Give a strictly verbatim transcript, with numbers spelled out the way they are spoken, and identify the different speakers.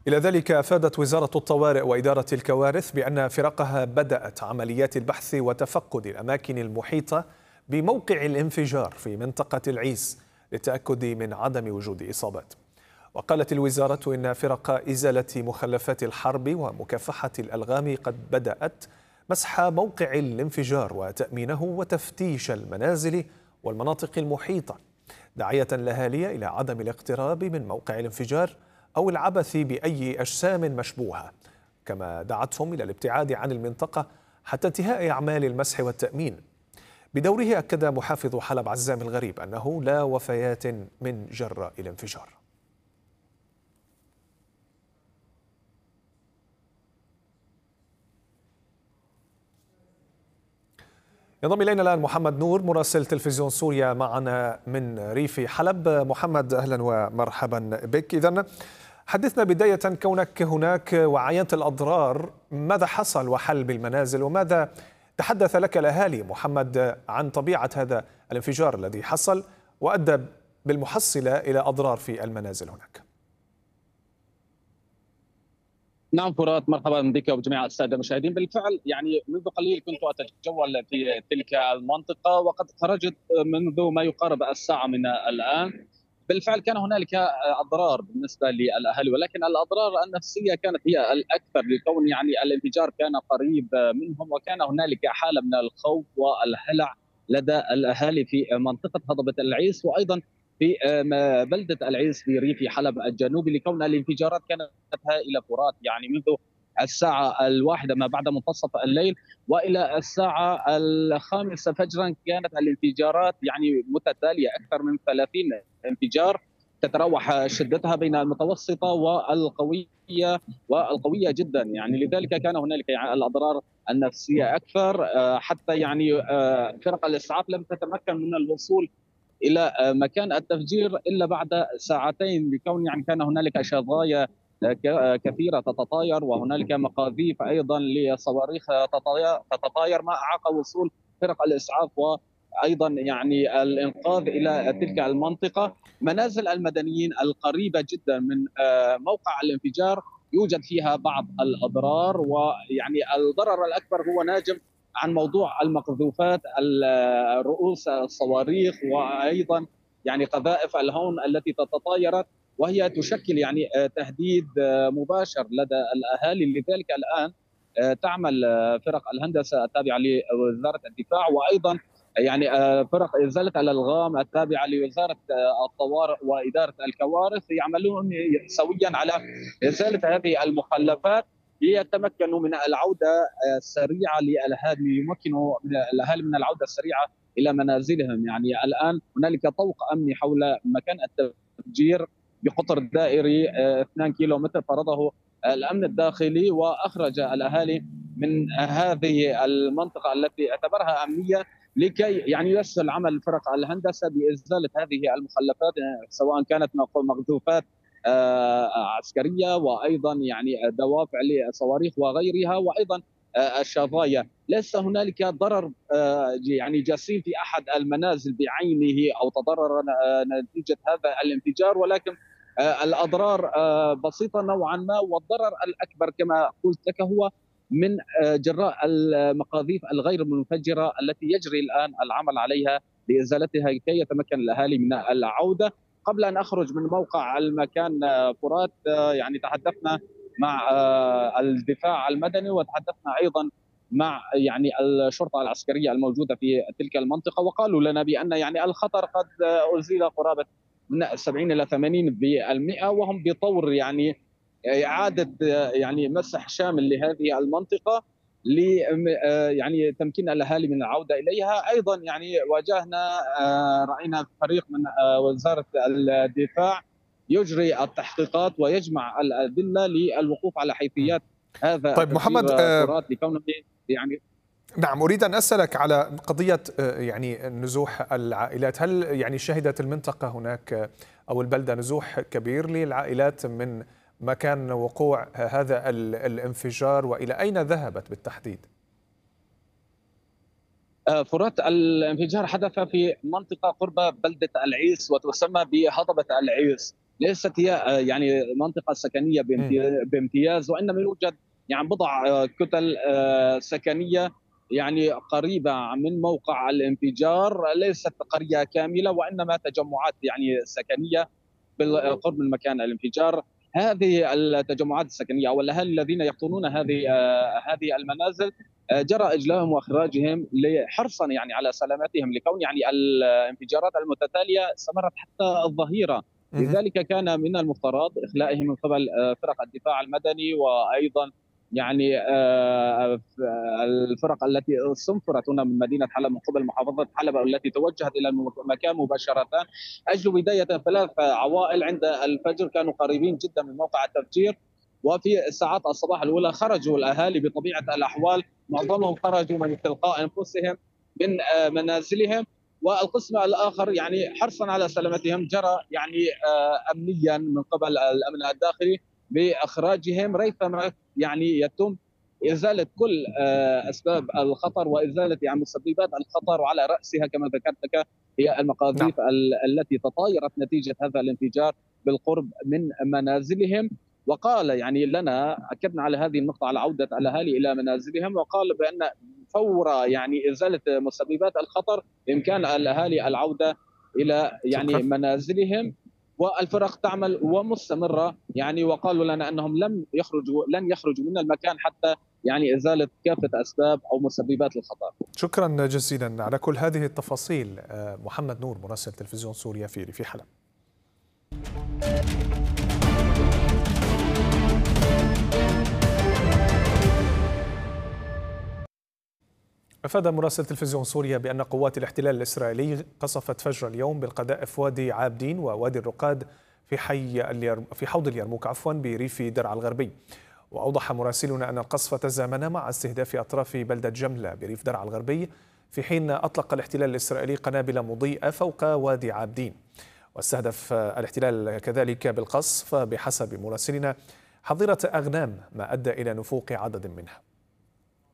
Speaker 1: إلى ذلك أفادت وزارة الطوارئ وإدارة الكوارث بأن فرقها بدأت عمليات البحث وتفقد الأماكن المحيطة بموقع الانفجار في منطقة العيس للتأكد من عدم وجود إصابات. وقالت الوزارة إن فرق إزالة مخلفات الحرب ومكافحة الألغام قد بدأت مسح موقع الانفجار وتأمينه وتفتيش المنازل والمناطق المحيطة، داعية الأهالي إلى عدم الاقتراب من موقع الانفجار أو العبث بأي أجسام مشبوهة، كما دعتهم إلى الابتعاد عن المنطقة حتى انتهاء أعمال المسح والتأمين. بدوره أكد محافظ حلب عزام الغريب أنه لا وفيات من جراء الانفجار. ينضم إلينا الآن محمد نور مراسل تلفزيون سوريا معنا من ريف حلب. محمد أهلا ومرحبا بك. إذن حدثنا بداية، كونك هناك وعاينت الأضرار، ماذا حصل وحل بالمنازل وماذا تحدث لك الأهالي محمد عن طبيعة هذا الانفجار الذي حصل وأدى بالمحصلة إلى أضرار في المنازل هناك؟
Speaker 2: نعم فرات، مرحبا بك وبجميع الساده المشاهدين. بالفعل يعني منذ قليل كنت اتجول في تلك المنطقه وقد خرجت منذ ما يقارب الساعه من الان. بالفعل كان هنالك اضرار بالنسبه للاهالي، ولكن الاضرار النفسيه كانت هي الاكثر، لكون يعني الانفجار كان قريب منهم وكان هنالك حاله من الخوف والهلع لدى الاهالي في منطقه هضبه العيس وايضا في بلده العيس في ريف حلب الجنوبي، لكون الانفجارات كانت هائله فرات، يعني منذ الساعه الواحده ما بعد منتصف الليل والى الساعه الخامسه فجرا كانت الانفجارات يعني متتاليه، اكثر من ثلاثين انفجار تتراوح شدتها بين المتوسطه والقويه والقويه جدا، يعني لذلك كان هنالك يعني الاضرار النفسيه اكثر، حتى يعني فرق الاسعاف لم تتمكن من الوصول الى مكان التفجير الا بعد ساعتين، لكون يعني كان هنالك شظايا كثيره تتطاير وهنالك مقاذيف ايضا لصواريخ تتطاير، ما اعاق وصول فرق الاسعاف وايضا يعني الانقاذ الى تلك المنطقه. منازل المدنيين القريبه جدا من موقع الانفجار يوجد فيها بعض الاضرار، ويعني الضرر الاكبر هو ناجم عن موضوع المقذوفات، رؤوس الصواريخ وايضا يعني قذائف الهون التي تتطايرت، وهي تشكل يعني تهديد مباشر لدى الاهالي. لذلك الان تعمل فرق الهندسه التابعه لوزاره الدفاع وايضا يعني فرق ازاله الالغام التابعه لوزاره الطوارئ واداره الكوارث يعملون سويا على ازاله هذه المخلفات ليتمكنوا من العوده السريعه للاهالي، ليمكنوا الاهالي من العوده السريعه الى منازلهم. يعني الان هنالك طوق امني حول مكان التفجير بقطر دائري اثنين كيلومتر فرضه الامن الداخلي، واخرج الاهالي من هذه المنطقه التي اعتبرها امنيه لكي يعني يسهل عمل فرق الهندسه بازاله هذه المخلفات، سواء كانت مقذوفات عسكريه وايضا يعني دوافع للصواريخ وغيرها، وايضا الشظايا. ليس هنالك ضرر يعني جسيم في احد المنازل بعينه او تضرر نتيجه هذا الانفجار، ولكن الاضرار بسيطه نوعا ما، والضرر الاكبر كما قلت لك هو من جراء المقاذيف الغير منفجره التي يجري الان العمل عليها لازالتها لكي يتمكن الاهالي من العوده. قبل ان اخرج من موقع المكان فرات يعني تحدثنا مع الدفاع المدني وتحدثنا ايضا مع يعني الشرطه العسكريه الموجوده في تلك المنطقه، وقالوا لنا بان يعني الخطر قد ازيل قرابه من سبعين الى ثمانين بالمئة، وهم بطور يعني اعاده يعني مسح شامل لهذه المنطقه ل يعني تمكين الاهالي من العوده اليها. ايضا يعني واجهنا راينا فريق من وزاره الدفاع يجري التحقيقات ويجمع الادله للوقوف على حيثيات هذا
Speaker 1: طيب محمد آه
Speaker 2: لكونه يعني
Speaker 1: نعم، أريد أن أسألك على قضية يعني نزوح العائلات. هل يعني شهدت المنطقة هناك أو البلدة نزوح كبير للعائلات من مكان وقوع هذا الانفجار، وإلى أين ذهبت بالتحديد؟
Speaker 2: فرات، الانفجار حدث في منطقة قرب بلدة العيس وتسمى بهضبة العيس، ليست هي يعني منطقة سكنية بامتياز، وإنما يوجد يعني بضع كتل سكنية يعني قريبة من موقع الانفجار، ليست قرية كاملة وإنما تجمعات يعني سكنية بالقرب من مكان الانفجار. هذه التجمعات السكنيه او الاهالي الذين يقطنون هذه هذه المنازل جرى اجلائهم واخراجهم حرصا يعني على سلامتهم، لكون يعني الانفجارات المتتاليه استمرت حتى الظهيره. لذلك كان من المفترض اخلائهم من قبل فرق الدفاع المدني، وايضا يعني الفرق التي استنفرت هنا من مدينه حلب من قبل محافظه حلب التي توجهت الى المكان مباشره. اجلوا بدايه ثلاث عوائل عند الفجر كانوا قريبين جدا من موقع التفجير، وفي ساعات الصباح الاولى خرجوا الاهالي بطبيعه الاحوال، معظمهم خرجوا من تلقاء انفسهم من منازلهم، والقسم الاخر يعني حرصا على سلامتهم جرى يعني امنيا من قبل الامن الداخلي باخراجهم ريثما يعني يتم ازاله كل اسباب الخطر وازاله يعني مسببات الخطر، وعلى راسها كما ذكرت لك هي المقاذيف نعم. التي تطايرت نتيجه هذا الانفجار بالقرب من منازلهم. وقال يعني لنا اكدنا على هذه النقطه على عوده الاهالي الى منازلهم، وقال بان فور يعني ازاله مسببات الخطر بامكان الاهالي العوده الى يعني شكرا. منازلهم، والفرق تعمل ومستمره يعني، وقالوا لنا انهم لم يخرجوا لن يخرجوا من المكان حتى يعني ازاله كافه اسباب او مسببات الخطر.
Speaker 1: شكرا جزيلا على كل هذه التفاصيل محمد نور مراسل تلفزيون سوريا في في حلب. أفاد مراسل تلفزيون سوريا بأن قوات الاحتلال الإسرائيلي قصفت فجر اليوم بالقذائف وادي عابدين ووادي الرقاد في حي في حوض اليرموك عفوا بريف درعا الغربي. وأوضح مراسلنا أن القصف تزامن مع استهداف أطراف بلدة جملة بريف درعا الغربي، في حين أطلق الاحتلال الإسرائيلي قنابل مضيئة فوق وادي عابدين. واستهدف الاحتلال كذلك بالقصف بحسب مراسلنا حظيرة أغنام، ما أدى إلى نفوق عدد منها.